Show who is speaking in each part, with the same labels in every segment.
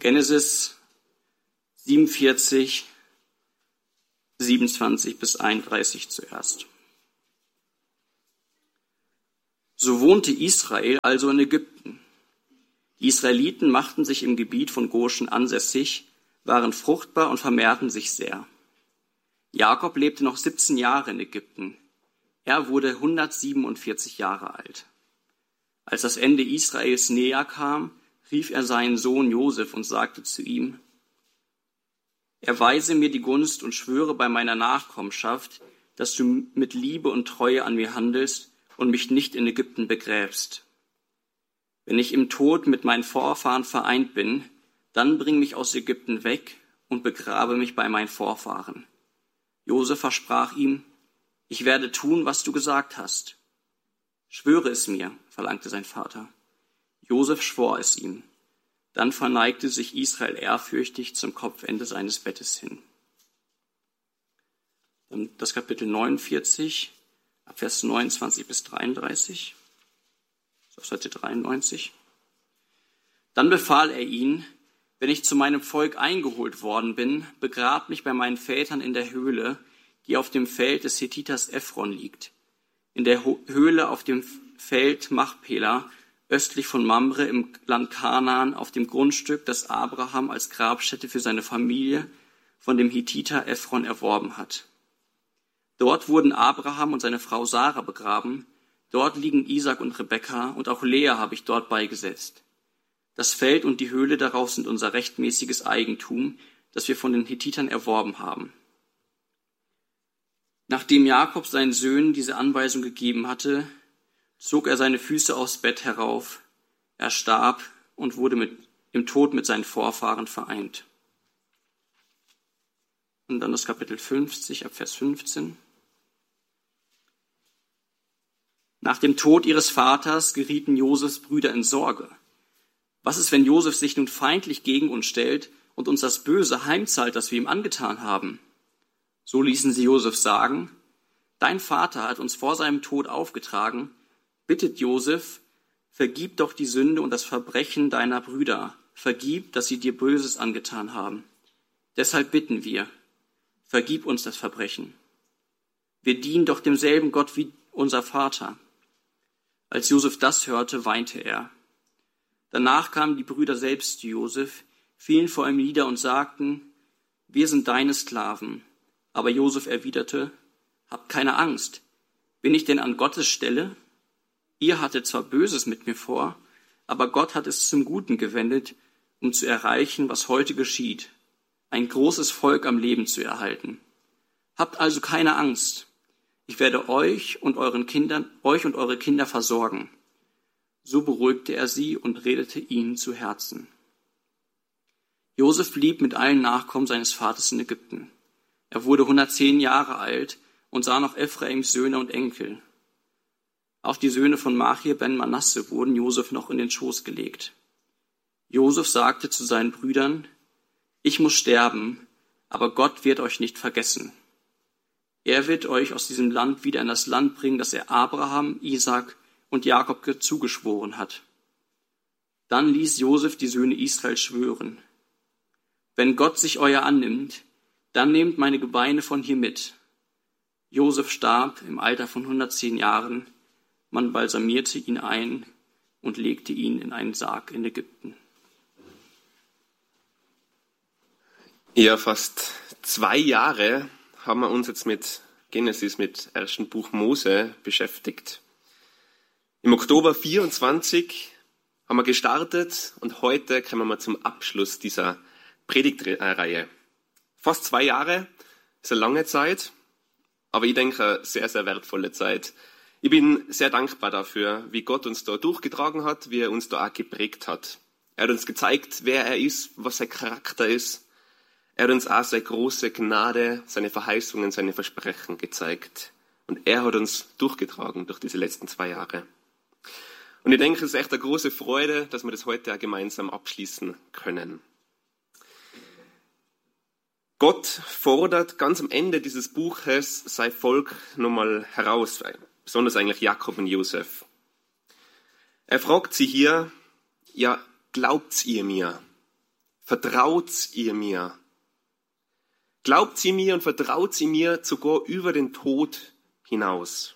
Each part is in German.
Speaker 1: Genesis 47, 27 bis 31 zuerst. So wohnte Israel also in Ägypten. Die Israeliten machten sich im Gebiet von Goschen ansässig, waren fruchtbar und vermehrten sich sehr. Jakob lebte noch 17 Jahre in Ägypten. Er wurde 147 Jahre alt. Als das Ende Israels näher kam, rief er seinen Sohn Josef und sagte zu ihm: Erweise mir die Gunst und schwöre bei meiner Nachkommenschaft, dass du mit Liebe und Treue an mir handelst und mich nicht in Ägypten begräbst. Wenn ich im Tod mit meinen Vorfahren vereint bin, dann bring mich aus Ägypten weg und begrabe mich bei meinen Vorfahren. Josef versprach ihm: Ich werde tun, was du gesagt hast. Schwöre es mir, verlangte sein Vater. Josef schwor es ihm. Dann verneigte sich Israel ehrfürchtig zum Kopfende seines Bettes hin. Dann das Kapitel 49, Vers 29 bis 33. Auf Seite 93. Dann befahl er ihnen: Wenn ich zu meinem Volk eingeholt worden bin, begrabt mich bei meinen Vätern in der Höhle, die auf dem Feld des Hethiters Ephron liegt. In der Höhle auf dem Feld Machpela, östlich von Mamre im Land Kanaan, auf dem Grundstück, das Abraham als Grabstätte für seine Familie von dem Hethiter Ephron erworben hat. Dort wurden Abraham und seine Frau Sarah begraben. Dort liegen Isaac und Rebekka, und auch Lea habe ich dort beigesetzt. Das Feld und die Höhle darauf sind unser rechtmäßiges Eigentum, das wir von den Hethitern erworben haben. Nachdem Jakob seinen Söhnen diese Anweisung gegeben hatte, zog er seine Füße aufs Bett herauf. Er starb und wurde im Tod mit seinen Vorfahren vereint. Und dann das Kapitel 50, ab Vers 15. Nach dem Tod ihres Vaters gerieten Josefs Brüder in Sorge. Was ist, wenn Josef sich nun feindlich gegen uns stellt und uns das Böse heimzahlt, das wir ihm angetan haben? So ließen sie Josef sagen: Dein Vater hat uns vor seinem Tod aufgetragen, bittet Josef, vergib doch die Sünde und das Verbrechen deiner Brüder, vergib, dass sie dir Böses angetan haben. Deshalb bitten wir, vergib uns das Verbrechen. Wir dienen doch demselben Gott wie unser Vater. Als Josef das hörte, weinte er. Danach kamen die Brüder selbst zu Josef, fielen vor ihm nieder und sagten: Wir sind deine Sklaven. Aber Josef erwiderte: Habt keine Angst. Bin ich denn an Gottes Stelle? Ihr hattet zwar Böses mit mir vor, aber Gott hat es zum Guten gewendet, um zu erreichen, was heute geschieht, ein großes Volk am Leben zu erhalten. Habt also keine Angst. Ich werde euch und eure Kinder versorgen. So beruhigte er sie und redete ihnen zu Herzen. Josef blieb mit allen Nachkommen seines Vaters in Ägypten. Er wurde 110 Jahre alt und sah noch Ephraims Söhne und Enkel. Auch die Söhne von Machir ben Manasse wurden Josef noch in den Schoß gelegt. Josef sagte zu seinen Brüdern: Ich muss sterben, aber Gott wird euch nicht vergessen. Er wird euch aus diesem Land wieder in das Land bringen, das er Abraham, Isaak und Jakob zugeschworen hat. Dann ließ Josef die Söhne Israel schwören: Wenn Gott sich euer annimmt, dann nehmt meine Gebeine von hier mit. Josef starb im Alter von 110 Jahren. Man balsamierte ihn ein und legte ihn in einen Sarg in Ägypten.
Speaker 2: Ja, fast 2 Jahre haben wir uns jetzt mit Genesis, mit ersten Buch Mose beschäftigt. Im Oktober 24 haben wir gestartet und heute kommen wir zum Abschluss dieser Predigtreihe. Fast 2 Jahre ist eine lange Zeit, aber ich denke eine sehr, sehr wertvolle Zeit. Ich bin sehr dankbar dafür, wie Gott uns da durchgetragen hat, wie er uns da auch geprägt hat. Er hat uns gezeigt, wer er ist, was sein Charakter ist. Er hat uns auch seine große Gnade, seine Verheißungen, seine Versprechen gezeigt. Und er hat uns durchgetragen durch diese letzten 2 Jahre. Und ich denke, es ist echt eine große Freude, dass wir das heute auch gemeinsam abschließen können. Gott fordert ganz am Ende dieses Buches sein Volk nochmal heraus, besonders eigentlich Jakob und Josef. Er fragt sie hier: Ja, glaubt ihr mir? vertraut ihr mir? Glaubt sie mir und vertraut sie mir sogar über den Tod hinaus?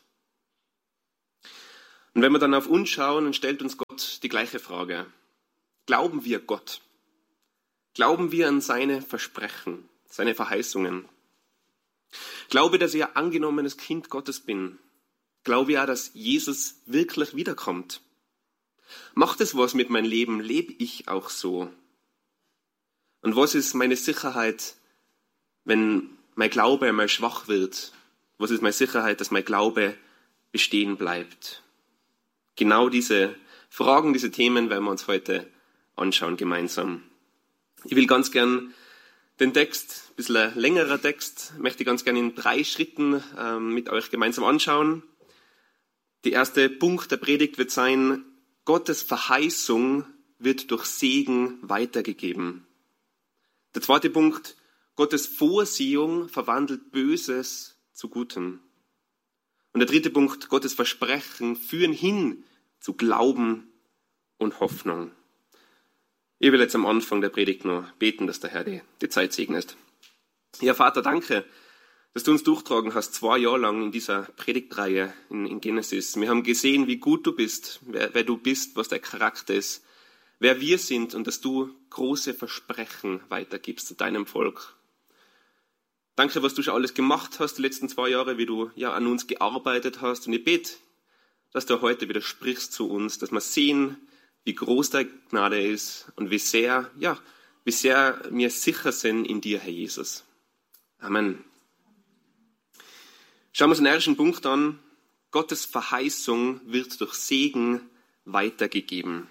Speaker 2: Und wenn wir dann auf uns schauen, dann stellt uns Gott die gleiche Frage. Glauben wir Gott? Glauben wir an seine Versprechen, seine Verheißungen? Glaube, dass ich ein angenommenes Kind Gottes bin? Glaube ja, dass Jesus wirklich wiederkommt? Macht es was mit meinem Leben? Lebe ich auch so? Und was ist meine Sicherheit, wenn mein Glaube einmal schwach wird? Was ist meine Sicherheit, dass mein Glaube bestehen bleibt? Genau diese Fragen, diese Themen werden wir uns heute anschauen gemeinsam. Ich will ganz gern den Text, ein bisschen ein längerer Text, möchte ich ganz gern in 3 Schritten mit euch gemeinsam anschauen. Der erste Punkt der Predigt wird sein, Gottes Verheißung wird durch Segen weitergegeben. Der zweite Punkt, Gottes Vorsehung verwandelt Böses zu Gutem. Und der dritte Punkt, Gottes Versprechen führen hin zu Glauben und Hoffnung. Ich will jetzt am Anfang der Predigt noch beten, dass der Herr die Zeit segnet. Ja, Vater, danke, dass du uns durchtragen hast 2 Jahre lang in dieser Predigtreihe in Genesis. Wir haben gesehen, wie gut du bist, wer du bist, was dein Charakter ist, wer wir sind und dass du große Versprechen weitergibst zu deinem Volk. Danke, was du schon alles gemacht hast die letzten 2 Jahre, wie du ja an uns gearbeitet hast. Und ich bete, dass du heute wieder sprichst zu uns, dass wir sehen, wie groß deine Gnade ist und wie sehr wir sicher sind in dir, Herr Jesus. Amen. Schauen wir uns den ersten Punkt an. Gottes Verheißung wird durch Segen weitergegeben.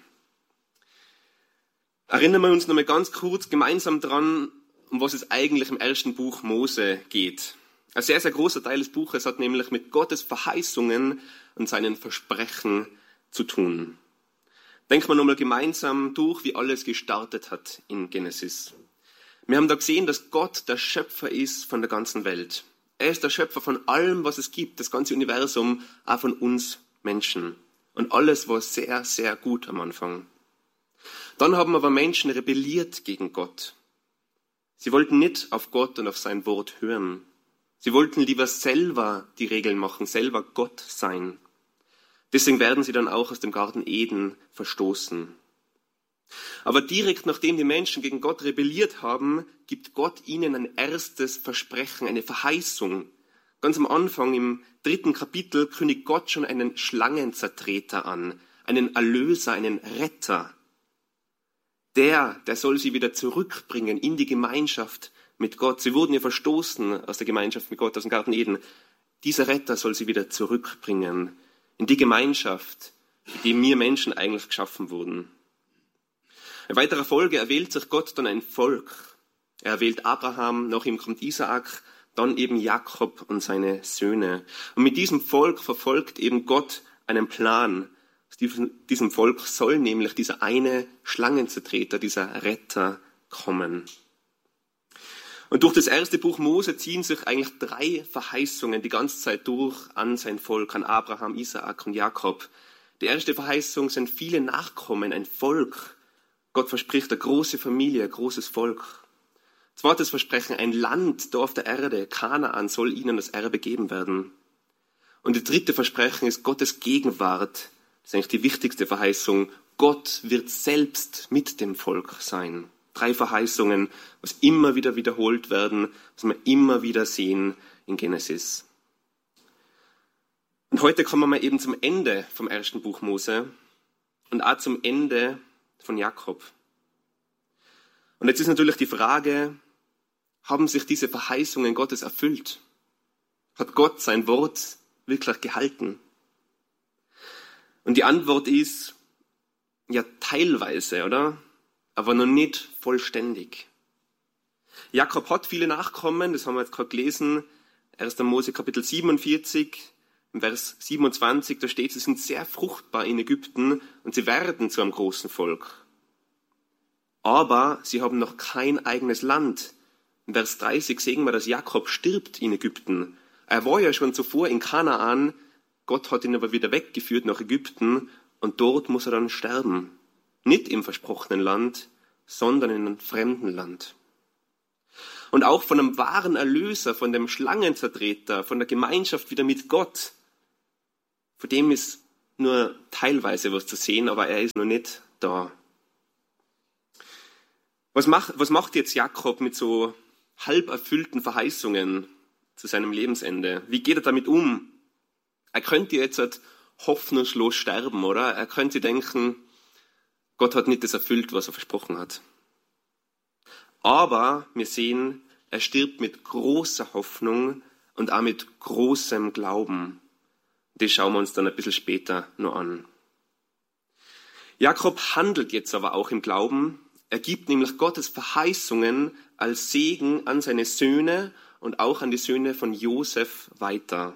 Speaker 2: Erinnern wir uns nochmal ganz kurz gemeinsam dran, um was es eigentlich im ersten Buch Mose geht. Ein sehr, sehr großer Teil des Buches hat nämlich mit Gottes Verheißungen und seinen Versprechen zu tun. Denken wir nochmal gemeinsam durch, wie alles gestartet hat in Genesis. Wir haben da gesehen, dass Gott der Schöpfer ist von der ganzen Welt. Er ist der Schöpfer von allem, was es gibt, das ganze Universum, auch von uns Menschen. Und alles war sehr, sehr gut am Anfang. Dann haben aber Menschen rebelliert gegen Gott. Sie wollten nicht auf Gott und auf sein Wort hören. Sie wollten lieber selber die Regeln machen, selber Gott sein. Deswegen werden sie dann auch aus dem Garten Eden verstoßen. Aber direkt nachdem die Menschen gegen Gott rebelliert haben, gibt Gott ihnen ein erstes Versprechen, eine Verheißung. Ganz am Anfang im 3. Kapitel kündigt Gott schon einen Schlangenzertreter an, einen Erlöser, einen Retter. Der soll sie wieder zurückbringen in die Gemeinschaft mit Gott. Sie wurden ja verstoßen aus der Gemeinschaft mit Gott, aus dem Garten Eden. Dieser Retter soll sie wieder zurückbringen in die Gemeinschaft, für die wir Menschen eigentlich geschaffen wurden. In weiterer Folge erwählt sich Gott dann ein Volk. Er erwählt Abraham, nach ihm kommt Isaak, dann eben Jakob und seine Söhne. Und mit diesem Volk verfolgt eben Gott einen Plan. Aus diesem Volk soll nämlich dieser eine Schlangenzertreter, dieser Retter kommen. Und durch das erste Buch Mose ziehen sich eigentlich 3 Verheißungen die ganze Zeit durch an sein Volk, an Abraham, Isaak und Jakob. Die erste Verheißung sind viele Nachkommen, ein Volk. Gott verspricht eine große Familie, ein großes Volk. Zweites Versprechen, ein Land da auf der Erde, Kanaan, soll ihnen das Erbe geben werden. Und das dritte Versprechen ist Gottes Gegenwart. Das ist eigentlich die wichtigste Verheißung. Gott wird selbst mit dem Volk sein. 3 Verheißungen, was immer wieder wiederholt werden, was wir immer wieder sehen in Genesis. Und heute kommen wir eben zum Ende vom ersten Buch Mose und auch zum Ende von Jakob. Und jetzt ist natürlich die Frage, haben sich diese Verheißungen Gottes erfüllt? Hat Gott sein Wort wirklich gehalten? Und die Antwort ist, ja, teilweise, oder? Aber noch nicht vollständig. Jakob hat viele Nachkommen, das haben wir jetzt gerade gelesen, 1. Mose Kapitel 47, im Vers 27, da steht, sie sind sehr fruchtbar in Ägypten und sie werden zu einem großen Volk. Aber sie haben noch kein eigenes Land. In Vers 30 sehen wir, dass Jakob stirbt in Ägypten. Er war ja schon zuvor in Kanaan, Gott hat ihn aber wieder weggeführt nach Ägypten und dort muss er dann sterben. Nicht im versprochenen Land, sondern in einem fremden Land. Und auch von einem wahren Erlöser, von dem Schlangenzertreter, von der Gemeinschaft wieder mit Gott, von dem ist nur teilweise was zu sehen, aber er ist noch nicht da. Was macht jetzt Jakob mit so halb erfüllten Verheißungen zu seinem Lebensende? Wie geht er damit um? Er könnte jetzt halt hoffnungslos sterben, oder? Er könnte denken, Gott hat nicht das erfüllt, was er versprochen hat. Aber wir sehen, er stirbt mit großer Hoffnung und auch mit großem Glauben. Das schauen wir uns dann ein bisschen später noch an. Jakob handelt jetzt aber auch im Glauben. Er gibt nämlich Gottes Verheißungen als Segen an seine Söhne und auch an die Söhne von Josef weiter.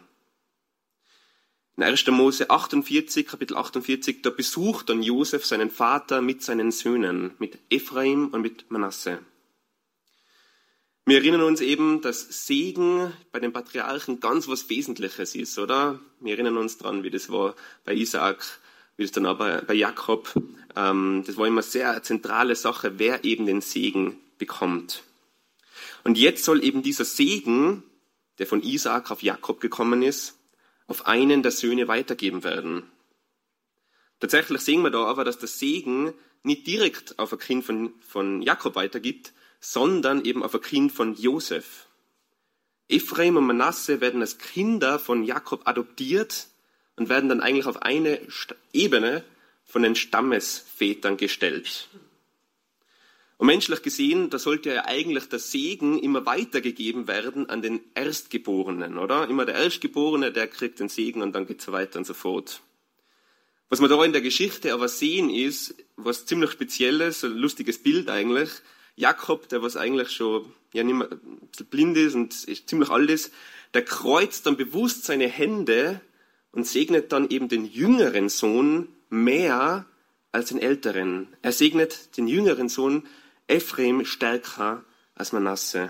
Speaker 2: In 1. Mose 48, Kapitel 48, da besucht dann Josef seinen Vater mit seinen Söhnen, mit Ephraim und mit Manasse. Wir erinnern uns eben, dass Segen bei den Patriarchen ganz was Wesentliches ist, oder? Wir erinnern uns dran, wie das war bei Isaak, wie das dann aber bei Jakob. Das war immer sehr eine zentrale Sache, wer eben den Segen bekommt. Und jetzt soll eben dieser Segen, der von Isaak auf Jakob gekommen ist, auf einen der Söhne weitergeben werden. Tatsächlich sehen wir da aber, dass der Segen nicht direkt auf ein Kind von Jakob weitergibt, sondern eben auf ein Kind von Josef. Ephraim und Manasse werden als Kinder von Jakob adoptiert und werden dann eigentlich auf eine Ebene von den Stammesvätern gestellt. Und menschlich gesehen, da sollte ja eigentlich der Segen immer weitergegeben werden an den Erstgeborenen, oder? Immer der Erstgeborene, der kriegt den Segen und dann geht's so weiter und so fort. Was wir da in der Geschichte aber sehen ist, was ziemlich Spezielles, ein lustiges Bild eigentlich. Jakob, der was eigentlich schon nicht mehr ein bisschen blind ist und ist ziemlich alt ist, der kreuzt dann bewusst seine Hände und segnet dann eben den jüngeren Sohn mehr als den älteren. Er segnet den jüngeren Sohn Ephraim stärker als Manasse.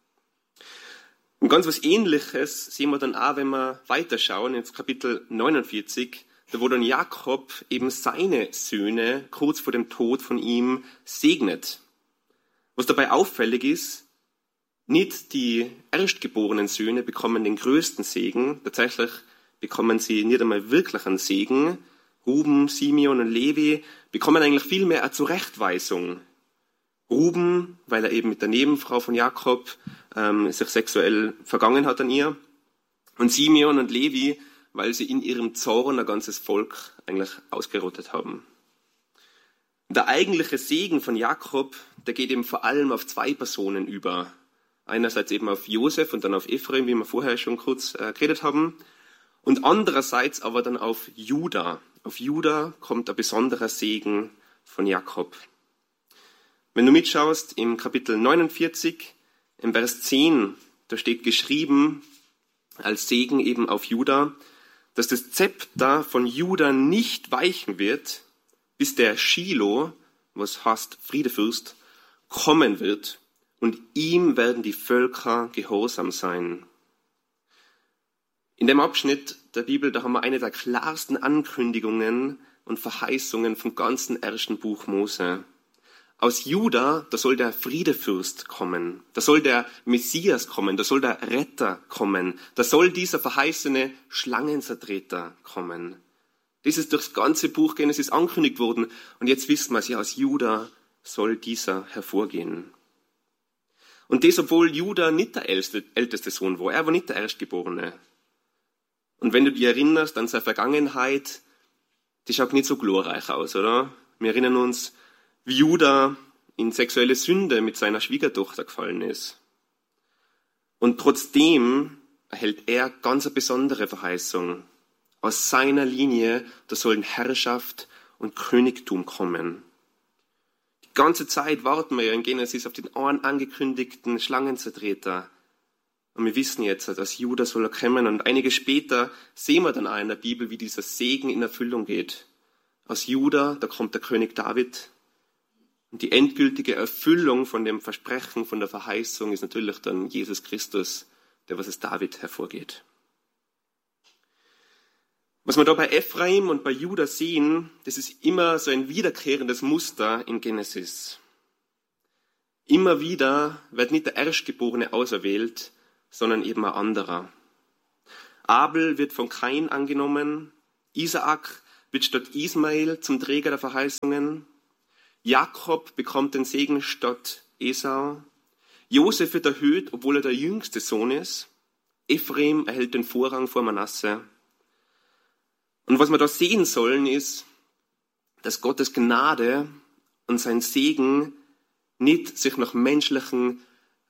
Speaker 2: Und ganz was Ähnliches sehen wir dann auch, wenn wir weiterschauen, ins Kapitel 49, da wo dann Jakob eben seine Söhne kurz vor dem Tod von ihm segnet. Was dabei auffällig ist, nicht die erstgeborenen Söhne bekommen den größten Segen, tatsächlich bekommen sie nicht einmal wirklich einen Segen. Ruben, Simeon und Levi bekommen eigentlich viel mehr eine Zurechtweisung. Ruben, weil er eben mit der Nebenfrau von Jakob sich sexuell vergangen hat an ihr. Und Simeon und Levi, weil sie in ihrem Zorn ein ganzes Volk eigentlich ausgerottet haben. Der eigentliche Segen von Jakob, der geht eben vor allem auf zwei Personen über. Einerseits eben auf Josef und dann auf Ephraim, wie wir vorher schon kurz geredet haben. Und andererseits aber dann auf Juda. Auf Juda kommt ein besonderer Segen von Jakob. Wenn du mitschaust, im Kapitel 49, im Vers 10, da steht geschrieben, als Segen eben auf Juda, dass das Zepter von Juda nicht weichen wird, bis der Shiloh, was heißt Friedefürst, kommen wird und ihm werden die Völker gehorsam sein. In dem Abschnitt der Bibel, da haben wir eine der klarsten Ankündigungen und Verheißungen vom ganzen ersten Buch Mose. Aus Juda, da soll der Friedefürst kommen, da soll der Messias kommen, da soll der Retter kommen, da soll dieser verheißene Schlangenzertreter kommen. Das ist durchs ganze Buch Genesis angekündigt worden und jetzt wissen wir es, ja, aus Juda soll dieser hervorgehen. Und das, obwohl Juda nicht der älteste Sohn war, er war nicht der Erstgeborene. Und wenn du dich erinnerst an seine Vergangenheit, die schaut nicht so glorreich aus, oder? Wir erinnern uns, wie Juda in sexuelle Sünde mit seiner Schwiegertochter gefallen ist. Und trotzdem erhält er ganz eine besondere Verheißung. Aus seiner Linie, da sollen Herrschaft und Königtum kommen. Die ganze Zeit warten wir ja in Genesis auf den angekündigten Schlangenzertreter. Und wir wissen jetzt, dass Juda soll er kommen. Und einige später sehen wir dann auch in der Bibel, wie dieser Segen in Erfüllung geht. Aus Juda, da kommt der König David. Und die endgültige Erfüllung von dem Versprechen, von der Verheißung ist natürlich dann Jesus Christus, der was aus David hervorgeht. Was wir da bei Ephraim und bei Juda sehen, das ist immer so ein wiederkehrendes Muster in Genesis. Immer wieder wird nicht der Erstgeborene auserwählt, sondern eben ein anderer. Abel wird von Kain angenommen, Isaak wird statt Ismael zum Träger der Verheißungen, Jakob bekommt den Segen statt Esau, Josef wird erhöht, obwohl er der jüngste Sohn ist, Ephraim erhält den Vorrang vor Manasse. Und was wir da sehen sollen, ist, dass Gottes Gnade und sein Segen nicht sich nach menschlichen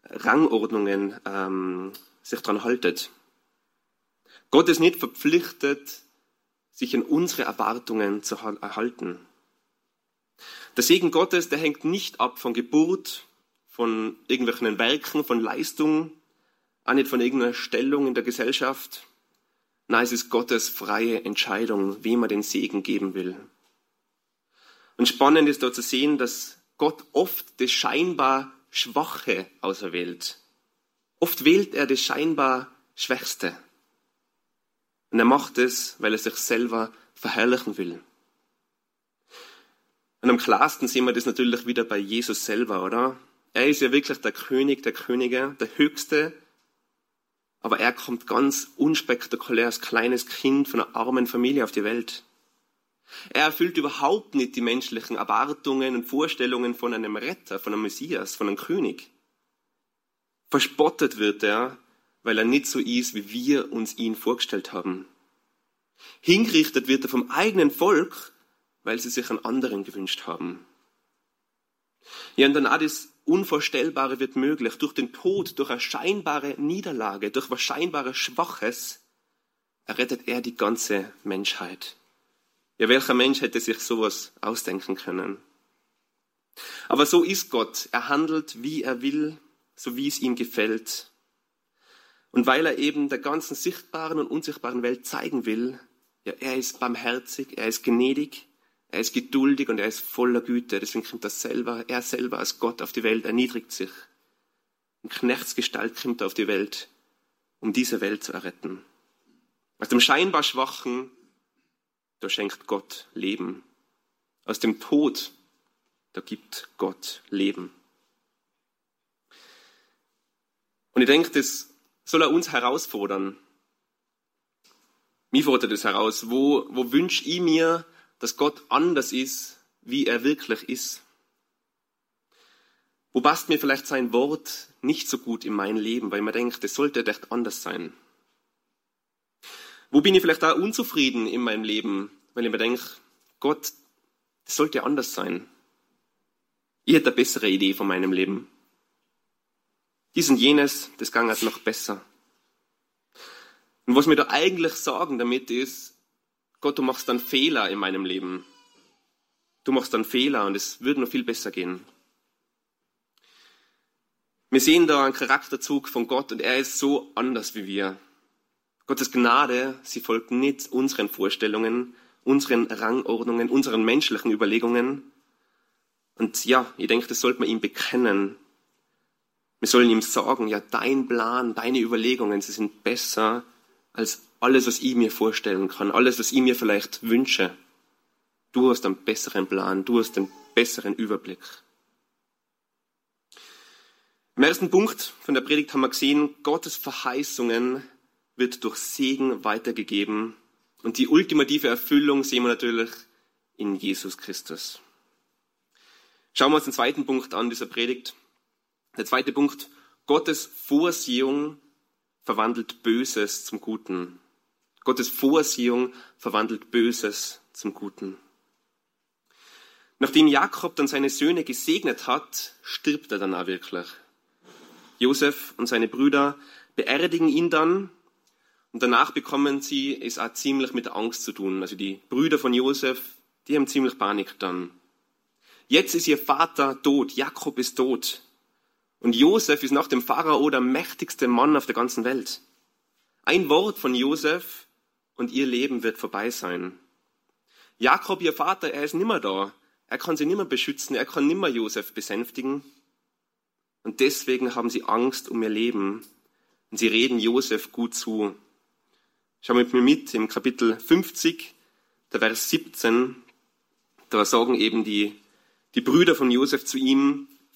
Speaker 2: Rangordnungen sich dran haltet. Gott ist nicht verpflichtet, sich an unsere Erwartungen zu erhalten. Der Segen Gottes, der hängt nicht ab von Geburt, von irgendwelchen Werken, von Leistungen, auch nicht von irgendeiner Stellung in der Gesellschaft. Nein, es ist Gottes freie Entscheidung, wem er den Segen geben will. Und spannend ist da zu sehen, dass Gott oft das scheinbar Schwache auserwählt. Oft wählt er das scheinbar Schwächste. Und er macht es, weil er sich selber verherrlichen will. Und am klarsten sehen wir das natürlich wieder bei Jesus selber, oder? Er ist ja wirklich der König der Könige, der Höchste. Aber er kommt ganz unspektakulär als kleines Kind von einer armen Familie auf die Welt. Er erfüllt überhaupt nicht die menschlichen Erwartungen und Vorstellungen von einem Retter, von einem Messias, von einem König. Verspottet wird er, weil er nicht so ist, wie wir uns ihn vorgestellt haben. Hingerichtet wird er vom eigenen Volk, weil sie sich einen anderen gewünscht haben. Ja, und dann auch das Unvorstellbare wird möglich. Durch den Tod, durch eine scheinbare Niederlage, durch was scheinbares Schwaches, errettet er die ganze Menschheit. Ja, welcher Mensch hätte sich sowas ausdenken können? Aber so ist Gott. Er handelt, wie er will, so wie es ihm gefällt. Und weil er eben der ganzen sichtbaren und unsichtbaren Welt zeigen will, ja, er ist barmherzig, er ist gnädig, er ist geduldig und er ist voller Güte. Deswegen kommt er selber als Gott auf die Welt, erniedrigt sich. In Knechtsgestalt kommt er auf die Welt, um diese Welt zu erretten. Aus dem scheinbar Schwachen, da schenkt Gott Leben. Aus dem Tod, da gibt Gott Leben. Und ich denke, das soll er uns herausfordern. Mich fordert das heraus. Wo wünsche ich mir, dass Gott anders ist, wie er wirklich ist? Wo passt mir vielleicht sein Wort nicht so gut in mein Leben, weil man denkt, das sollte echt anders sein? Wo bin ich vielleicht auch unzufrieden in meinem Leben, weil ich mir denke, Gott, das sollte anders sein. Ich hätte eine bessere Idee von meinem Leben. Dies und jenes, das ging halt noch besser. Und was mir da eigentlich sagen damit ist, Gott, du machst dann Fehler in meinem Leben. Du machst dann Fehler und es würde noch viel besser gehen. Wir sehen da einen Charakterzug von Gott und er ist so anders wie wir. Gottes Gnade, sie folgt nicht unseren Vorstellungen, unseren Rangordnungen, unseren menschlichen Überlegungen. Und ja, ich denke, das sollte man ihm bekennen. Wir sollen ihm sagen, ja, dein Plan, deine Überlegungen, sie sind besser als alles, was ich mir vorstellen kann, alles, was ich mir vielleicht wünsche. Du hast einen besseren Plan, du hast einen besseren Überblick. Im ersten Punkt von der Predigt haben wir gesehen, Gottes Verheißungen wird durch Segen weitergegeben. Und die ultimative Erfüllung sehen wir natürlich in Jesus Christus. Schauen wir uns den zweiten Punkt an dieser Predigt. Der zweite Punkt, Gottes Vorsehung verwandelt Böses zum Guten. Gottes Vorsehung verwandelt Böses zum Guten. Nachdem Jakob dann seine Söhne gesegnet hat, stirbt er dann auch wirklich. Josef und seine Brüder beerdigen ihn dann und danach bekommen sie es auch ziemlich mit Angst zu tun. Also die Brüder von Josef, die haben ziemlich Panik dann. Jetzt ist ihr Vater tot, Jakob ist tot. Und Josef ist nach dem Pharao der mächtigste Mann auf der ganzen Welt. Ein Wort von Josef und ihr Leben wird vorbei sein. Jakob, ihr Vater, er ist nimmer da. Er kann sie nimmer beschützen, er kann nimmer Josef besänftigen. Und deswegen haben sie Angst um ihr Leben. Und sie reden Josef gut zu. Schau mit mir mit im Kapitel 50, der Vers 17. Da sagen eben die Brüder von Josef zu ihm,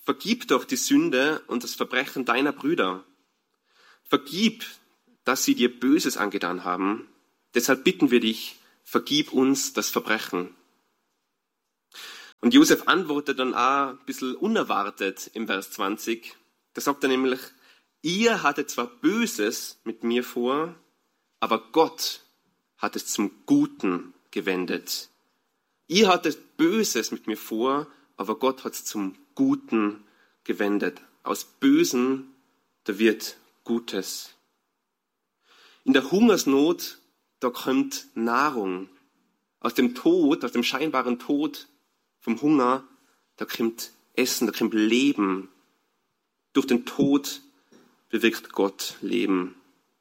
Speaker 2: vergib doch die Sünde und das Verbrechen deiner Brüder. Vergib, dass sie dir Böses angetan haben. Deshalb bitten wir dich, vergib uns das Verbrechen. Und Josef antwortet dann auch ein bisschen unerwartet im Vers 20. Da sagt er nämlich, ihr hattet zwar Böses mit mir vor, aber Gott hat es zum Guten gewendet. Ihr hattet Böses mit mir vor, aber Gott hat es zum Guten gewendet. Aus Bösen, da wird Gutes. In der Hungersnot, da kommt Nahrung. Aus dem Tod, aus dem scheinbaren Tod, vom Hunger, da kommt Essen, da kommt Leben. Durch den Tod bewirkt Gott Leben.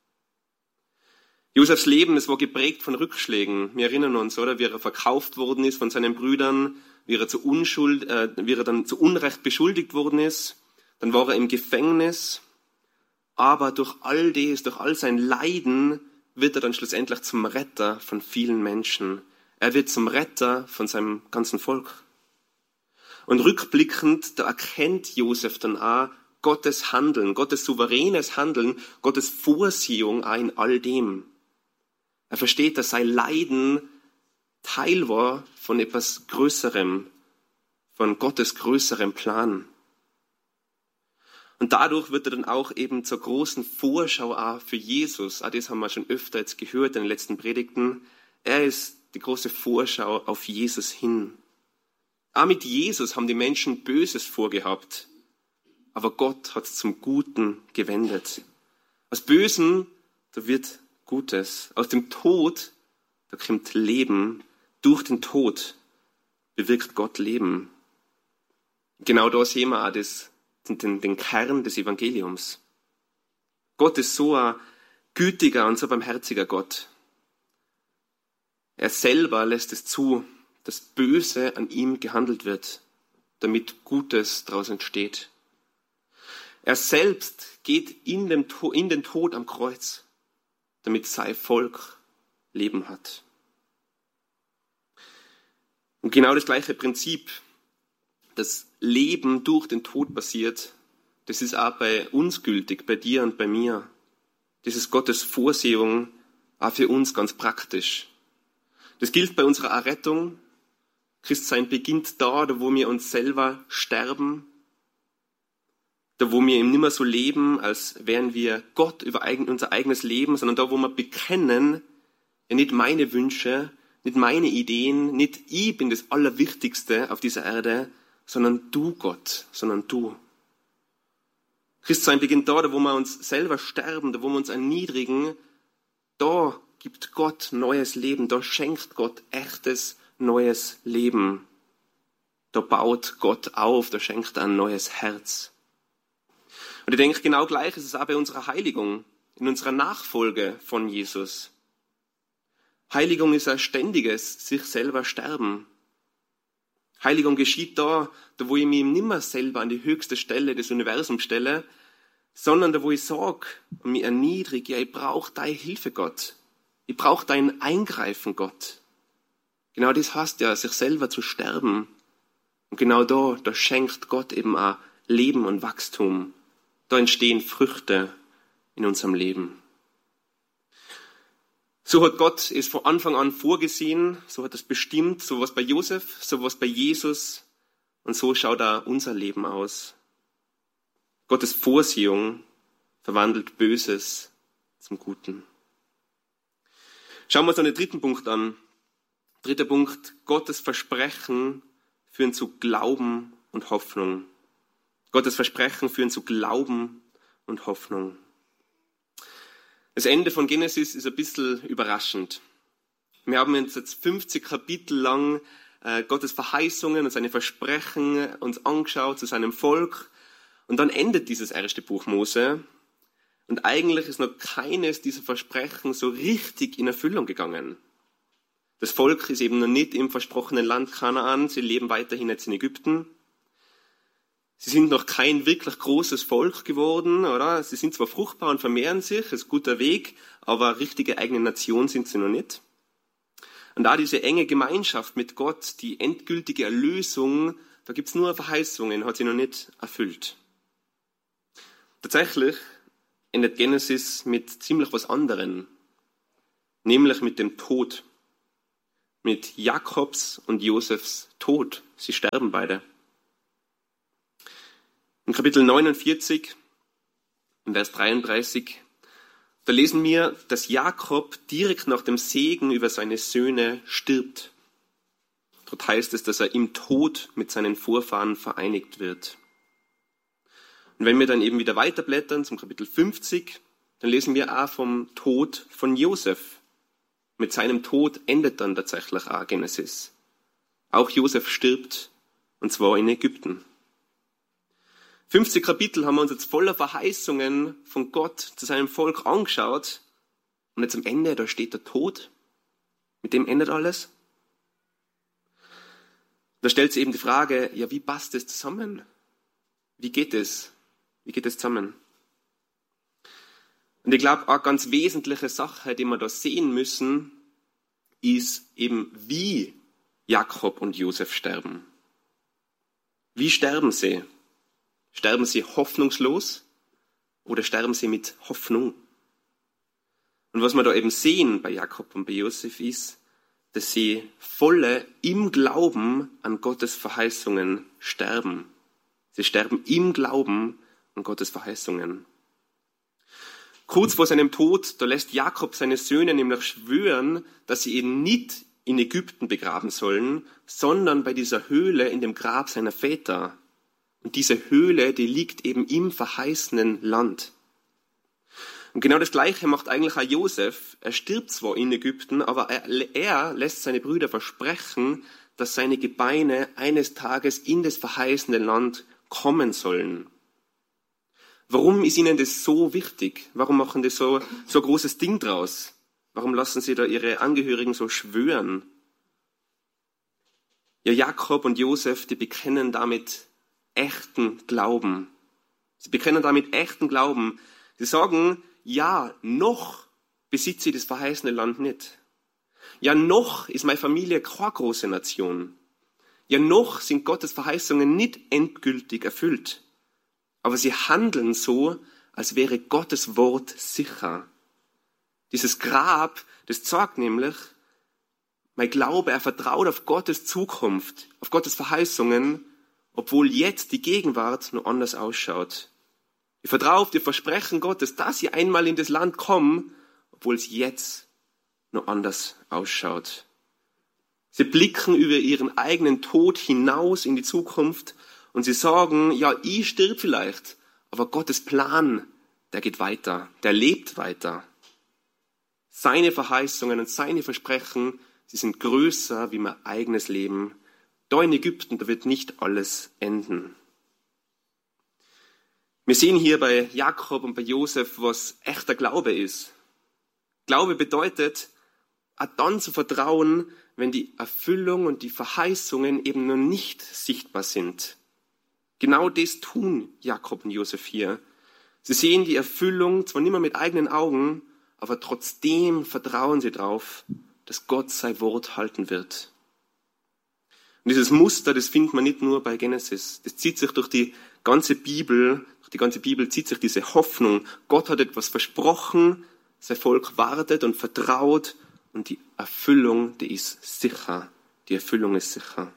Speaker 2: Josefs Leben, es war geprägt von Rückschlägen. Wir erinnern uns, oder, wie er verkauft worden ist von seinen Brüdern, wie er dann zu Unrecht beschuldigt worden ist. Dann war er im Gefängnis. Aber durch all das, durch all sein Leiden, wird er dann schlussendlich zum Retter von vielen Menschen. Er wird zum Retter von seinem ganzen Volk. Und rückblickend, da erkennt Josef dann auch Gottes Handeln, Gottes souveränes Handeln, Gottes Vorsehung auch in all dem. Er versteht, dass sein Leiden Teil war von etwas Größerem, von Gottes größerem Plan. Und dadurch wird er dann auch eben zur großen Vorschau auch für Jesus. Auch das haben wir schon öfter jetzt gehört in den letzten Predigten. Er ist die große Vorschau auf Jesus hin. Auch mit Jesus haben die Menschen Böses vorgehabt. Aber Gott hat es zum Guten gewendet. Aus Bösen, da wird Gutes. Aus dem Tod, da kommt Leben. Durch den Tod bewirkt Gott Leben. Genau da sehen wir auch den Kern des Evangeliums. Gott ist so ein gütiger und so barmherziger Gott. Er selber lässt es zu, dass Böse an ihm gehandelt wird, damit Gutes daraus entsteht. Er selbst geht in den Tod am Kreuz, damit sein Volk Leben hat. Und genau das gleiche Prinzip, das Leben durch den Tod passiert, das ist auch bei uns gültig, bei dir und bei mir. Das ist Gottes Vorsehung auch für uns ganz praktisch. Das gilt bei unserer Errettung. Christsein beginnt da wo wir uns selber sterben, da wo wir eben nicht mehr so leben, als wären wir Gott über unser eigenes Leben, sondern da wo wir bekennen, ja nicht meine Wünsche, nicht meine Ideen, nicht ich bin das Allerwichtigste auf dieser Erde, sondern du, Gott, sondern du. Christsein beginnt da wo wir uns selber sterben, da wo wir uns erniedrigen, da gibt Gott neues Leben, da schenkt Gott echtes neues Leben. Da baut Gott auf, da schenkt er ein neues Herz. Und ich denke, genau gleich ist es auch bei unserer Heiligung, in unserer Nachfolge von Jesus. Heiligung ist ein ständiges sich selber sterben. Heiligung geschieht da wo ich mich nicht mehr selber an die höchste Stelle des Universums stelle, sondern da wo ich sage und mich erniedrige, ja, ich brauche deine Hilfe, Gott. Ich brauche dein Eingreifen, Gott. Genau das heißt ja, sich selber zu sterben. Und genau da schenkt Gott eben auch Leben und Wachstum. Da entstehen Früchte in unserem Leben. So hat Gott es von Anfang an vorgesehen, so hat es bestimmt, so was bei Josef, so was bei Jesus und so schaut auch unser Leben aus. Gottes Vorsehung verwandelt Böses zum Guten. Schauen wir uns den dritten Punkt an. Dritter Punkt, Gottes Versprechen führen zu Glauben und Hoffnung. Gottes Versprechen führen zu Glauben und Hoffnung. Das Ende von Genesis ist ein bisschen überraschend. Wir haben uns jetzt 50 Kapitel lang Gottes Verheißungen und seine Versprechen uns angeschaut zu seinem Volk. Und dann endet dieses erste Buch Mose. Und eigentlich ist noch keines dieser Versprechen so richtig in Erfüllung gegangen. Das Volk ist eben noch nicht im versprochenen Land Kanaan. Sie leben weiterhin jetzt in Ägypten. Sie sind noch kein wirklich großes Volk geworden, oder? Sie sind zwar fruchtbar und vermehren sich, das ist ein guter Weg, aber eine richtige eigene Nation sind sie noch nicht. Und da diese enge Gemeinschaft mit Gott, die endgültige Erlösung da gibt's nur Verheißungen, hat sie noch nicht erfüllt. Tatsächlich endet Genesis mit ziemlich was anderem, nämlich mit dem Tod, mit Jakobs und Josefs Tod. Sie sterben beide. In Kapitel 49, in Vers 33, da lesen wir, dass Jakob direkt nach dem Segen über seine Söhne stirbt. Dort heißt es, dass er im Tod mit seinen Vorfahren vereinigt wird. Und wenn wir dann eben wieder weiterblättern zum Kapitel 50, dann lesen wir auch vom Tod von Josef. Mit seinem Tod endet dann tatsächlich auch Genesis. Auch Josef stirbt, und zwar in Ägypten. 50 Kapitel haben wir uns jetzt voller Verheißungen von Gott zu seinem Volk angeschaut. Und jetzt am Ende, da steht der Tod. Mit dem endet alles. Da stellt sich eben die Frage, ja, wie passt das zusammen? Wie geht es? Wie geht es zusammen? Und ich glaube, eine ganz wesentliche Sache, die wir da sehen müssen, ist eben, wie Jakob und Josef sterben. Wie sterben sie? Sterben sie hoffnungslos oder sterben sie mit Hoffnung? Und was wir da eben sehen bei Jakob und bei Josef ist, dass sie volle im Glauben an Gottes Verheißungen sterben. Sie sterben im Glauben an Gottes Verheißungen. Kurz vor seinem Tod, da lässt Jakob seine Söhne nämlich schwören, dass sie ihn nicht in Ägypten begraben sollen, sondern bei dieser Höhle in dem Grab seiner Väter. Und diese Höhle, die liegt eben im verheißenen Land. Und genau das Gleiche macht eigentlich auch Josef. Er stirbt zwar in Ägypten, aber er lässt seine Brüder versprechen, dass seine Gebeine eines Tages in das verheißene Land kommen sollen. Warum ist ihnen das so wichtig? Warum machen die so ein großes Ding draus? Warum lassen sie da ihre Angehörigen so schwören? Ja, Jakob und Josef, die bekennen damit echten Glauben. Sie bekennen damit echten Glauben. Sie sagen, ja, noch besitze ich das verheißene Land nicht. Ja, noch ist meine Familie keine große Nation. Ja, noch sind Gottes Verheißungen nicht endgültig erfüllt. Aber sie handeln so, als wäre Gottes Wort sicher. Dieses Grab, das zeigt nämlich, mein Glaube, er vertraut auf Gottes Zukunft, auf Gottes Verheißungen, obwohl jetzt die Gegenwart nur anders ausschaut. Ich vertraue auf die Versprechen Gottes, dass sie einmal in das Land kommen, obwohl es jetzt nur anders ausschaut. Sie blicken über ihren eigenen Tod hinaus in die Zukunft und sie sagen, ja, ich stirb vielleicht, aber Gottes Plan, der geht weiter, der lebt weiter. Seine Verheißungen und seine Versprechen, sie sind größer wie mein eigenes Leben. Da in Ägypten, da wird nicht alles enden. Wir sehen hier bei Jakob und bei Josef, was echter Glaube ist. Glaube bedeutet, auch dann zu vertrauen, wenn die Erfüllung und die Verheißungen eben noch nicht sichtbar sind. Genau das tun Jakob und Josef hier. Sie sehen die Erfüllung zwar nicht mehr mit eigenen Augen, aber trotzdem vertrauen sie darauf, dass Gott sein Wort halten wird. Und dieses Muster, das findet man nicht nur bei Genesis. Das zieht sich durch die ganze Bibel. Durch die ganze Bibel zieht sich diese Hoffnung. Gott hat etwas versprochen, sein Volk wartet und vertraut und die Erfüllung, die ist sicher. Die Erfüllung ist sicher.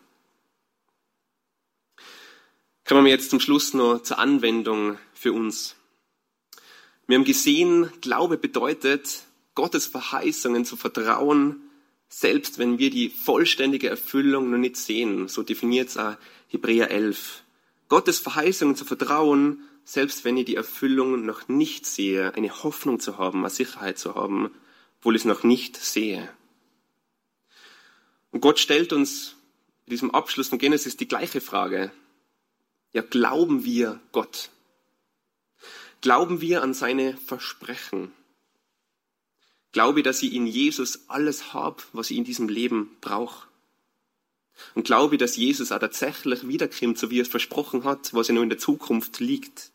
Speaker 2: Kommen wir jetzt zum Schluss noch zur Anwendung für uns. Wir haben gesehen, Glaube bedeutet, Gottes Verheißungen zu vertrauen, selbst wenn wir die vollständige Erfüllung noch nicht sehen. So definiert es auch Hebräer 11. Gottes Verheißungen zu vertrauen, selbst wenn ich die Erfüllung noch nicht sehe, eine Hoffnung zu haben, eine Sicherheit zu haben, obwohl ich es noch nicht sehe. Und Gott stellt uns in diesem Abschluss von Genesis die gleiche Frage. Ja, glauben wir Gott? Glauben wir an seine Versprechen? Glaube, dass ich in Jesus alles habe, was ich in diesem Leben brauche. Und glaube, dass Jesus auch tatsächlich wiederkommt, so wie er es versprochen hat, was ja noch in der Zukunft liegt.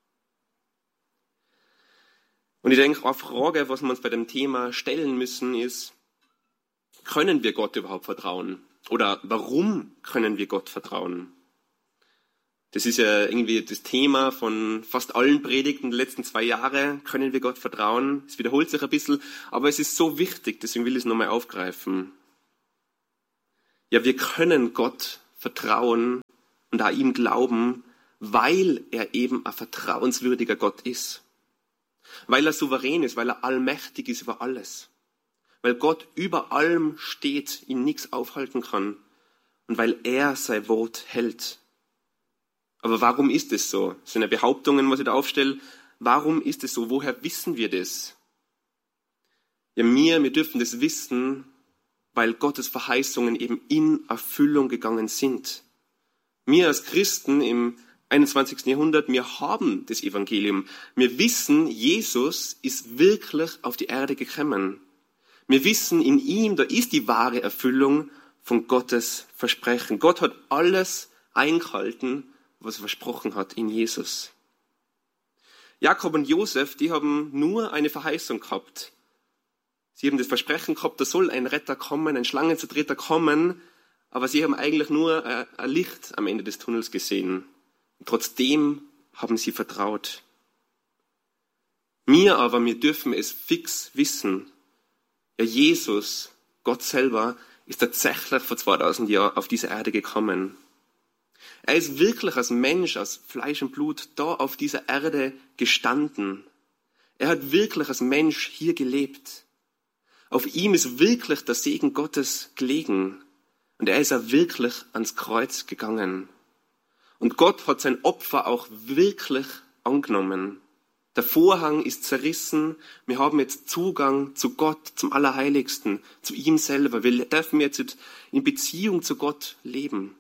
Speaker 2: Und ich denke, eine Frage, was wir uns bei dem Thema stellen müssen, ist, können wir Gott überhaupt vertrauen? Oder warum können wir Gott vertrauen? Das ist ja irgendwie das Thema von fast allen Predigten der letzten 2 Jahre. Können wir Gott vertrauen? Es wiederholt sich ein bisschen, aber es ist so wichtig, deswegen will ich es nochmal aufgreifen. Ja, wir können Gott vertrauen und auch ihm glauben, weil er eben ein vertrauenswürdiger Gott ist. Weil er souverän ist, weil er allmächtig ist über alles. Weil Gott über allem steht, ihn nichts aufhalten kann. Und weil er sein Wort hält. Aber warum ist es so? Das sind ja Behauptungen, was ich da aufstelle. Warum ist es so? Woher wissen wir das? Ja, wir dürfen das wissen, weil Gottes Verheißungen eben in Erfüllung gegangen sind. Wir als Christen im 21. Jahrhundert, wir haben das Evangelium. Wir wissen, Jesus ist wirklich auf die Erde gekommen. Wir wissen, in ihm, da ist die wahre Erfüllung von Gottes Versprechen. Gott hat alles eingehalten, was er versprochen hat in Jesus. Jakob und Josef, die haben nur eine Verheißung gehabt. Sie haben das Versprechen gehabt, da soll ein Retter kommen, ein Schlangenzertreter kommen, aber sie haben eigentlich nur ein Licht am Ende des Tunnels gesehen. Und trotzdem haben sie vertraut. Wir dürfen es fix wissen. Ja, Jesus, Gott selber, ist tatsächlich vor 2000 Jahren auf diese Erde gekommen. Er ist wirklich als Mensch, aus Fleisch und Blut, da auf dieser Erde gestanden. Er hat wirklich als Mensch hier gelebt. Auf ihm ist wirklich der Segen Gottes gelegen. Und er ist auch wirklich ans Kreuz gegangen. Und Gott hat sein Opfer auch wirklich angenommen. Der Vorhang ist zerrissen. Wir haben jetzt Zugang zu Gott, zum Allerheiligsten, zu ihm selber. Wir dürfen jetzt in Beziehung zu Gott leben.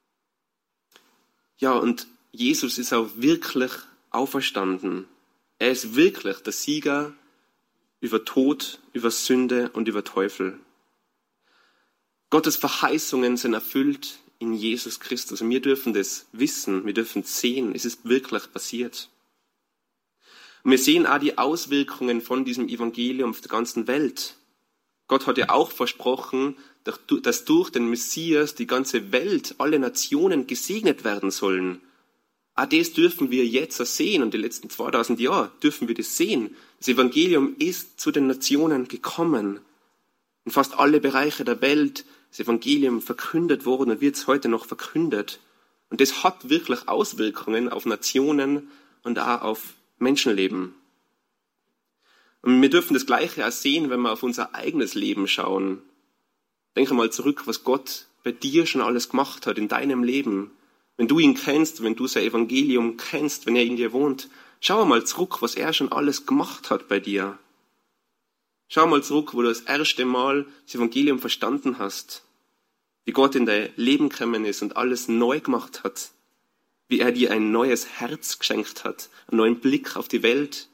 Speaker 2: Ja, und Jesus ist auch wirklich auferstanden. Er ist wirklich der Sieger über Tod, über Sünde und über Teufel. Gottes Verheißungen sind erfüllt in Jesus Christus. Und wir dürfen das wissen, wir dürfen sehen, es ist wirklich passiert. Und wir sehen auch die Auswirkungen von diesem Evangelium auf der ganzen Welt. Gott hat ja auch versprochen, dass durch den Messias die ganze Welt, alle Nationen gesegnet werden sollen. Auch das dürfen wir jetzt sehen und die letzten 2000 Jahre dürfen wir das sehen. Das Evangelium ist zu den Nationen gekommen. In fast alle Bereiche der Welt das Evangelium verkündet worden und wird es heute noch verkündet. Und das hat wirklich Auswirkungen auf Nationen und auch auf Menschenleben. Und wir dürfen das Gleiche auch sehen, wenn wir auf unser eigenes Leben schauen. Denke mal zurück, was Gott bei dir schon alles gemacht hat in deinem Leben. Wenn du ihn kennst, wenn du sein Evangelium kennst, wenn er in dir wohnt, schau mal zurück, was er schon alles gemacht hat bei dir. Schau mal zurück, wo du das erste Mal das Evangelium verstanden hast. Wie Gott in dein Leben gekommen ist und alles neu gemacht hat. Wie er dir ein neues Herz geschenkt hat, einen neuen Blick auf die Welt.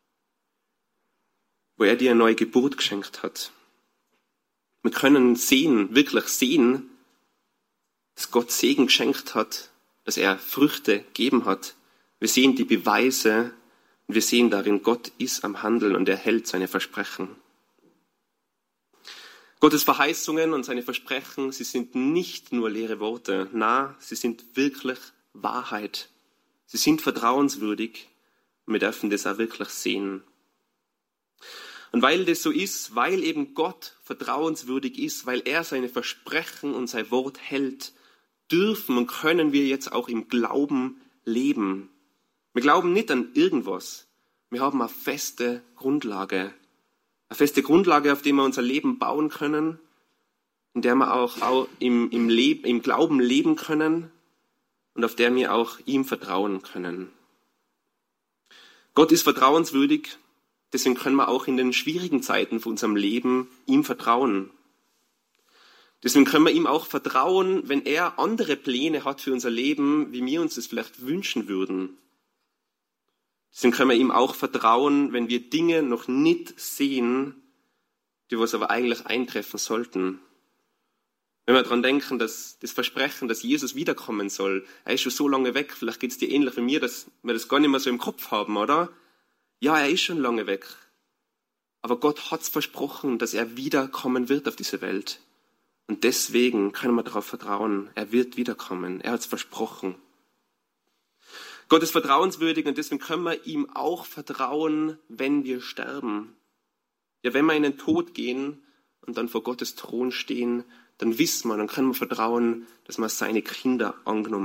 Speaker 2: Wo er dir eine neue Geburt geschenkt hat. Wir können sehen, wirklich sehen, dass Gott Segen geschenkt hat, dass er Früchte gegeben hat. Wir sehen die Beweise und wir sehen darin, Gott ist am Handeln und er hält seine Versprechen. Gottes Verheißungen und seine Versprechen, sie sind nicht nur leere Worte. Na, sie sind wirklich Wahrheit. Sie sind vertrauenswürdig und wir dürfen das auch wirklich sehen. Und weil das so ist, weil eben Gott vertrauenswürdig ist, weil er seine Versprechen und sein Wort hält, dürfen und können wir jetzt auch im Glauben leben. Wir glauben nicht an irgendwas. Wir haben eine feste Grundlage. Eine feste Grundlage, auf der wir unser Leben bauen können, in der wir auch im Glauben leben können und auf der wir auch ihm vertrauen können. Gott ist vertrauenswürdig. Deswegen können wir auch in den schwierigen Zeiten von unserem Leben ihm vertrauen. Deswegen können wir ihm auch vertrauen, wenn er andere Pläne hat für unser Leben, wie wir uns das vielleicht wünschen würden. Deswegen können wir ihm auch vertrauen, wenn wir Dinge noch nicht sehen, die was aber eigentlich eintreffen sollten. Wenn wir daran denken, dass das Versprechen, dass Jesus wiederkommen soll, er ist schon so lange weg, vielleicht geht es dir ähnlich wie mir, dass wir das gar nicht mehr so im Kopf haben, oder? Ja, er ist schon lange weg. Aber Gott hat's versprochen, dass er wiederkommen wird auf diese Welt. Und deswegen können wir darauf vertrauen, er wird wiederkommen. Er hat's versprochen. Gott ist vertrauenswürdig und deswegen können wir ihm auch vertrauen, wenn wir sterben. Ja, wenn wir in den Tod gehen und dann vor Gottes Thron stehen, dann wissen wir, dann können wir vertrauen, dass wir seine Kinder angenommen